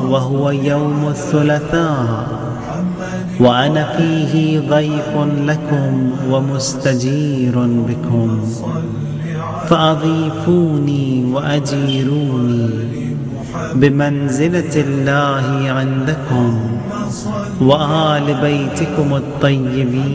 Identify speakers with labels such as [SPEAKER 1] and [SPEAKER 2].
[SPEAKER 1] وهو يوم الثلاثاء، وأنا فيه ضيف لكم ومستجير بكم، فأضيفوني وأجيروني بمنزلة الله عندكم وآل بيتكم الطيبين